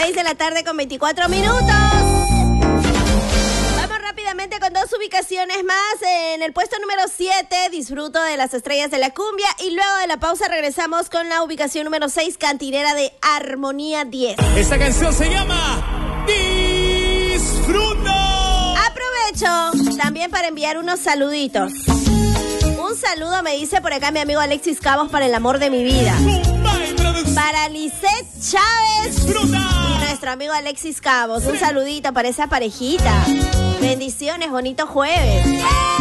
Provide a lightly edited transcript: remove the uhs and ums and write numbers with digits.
6 de la tarde con 24 minutos. Vamos rápidamente con dos ubicaciones más. En el puesto número 7, disfruto de las estrellas de la cumbia. Y luego de la pausa regresamos con la ubicación número 6, cantinera de Armonía 10. Esta canción se llama Disfruto. Aprovecho también para enviar unos saluditos. Un saludo me dice por acá mi amigo Alexis Cabos para el amor de mi vida. Para Lisette Chávez y nuestro amigo Alexis Cabos. Un saludito para esa parejita. Bendiciones, bonito jueves.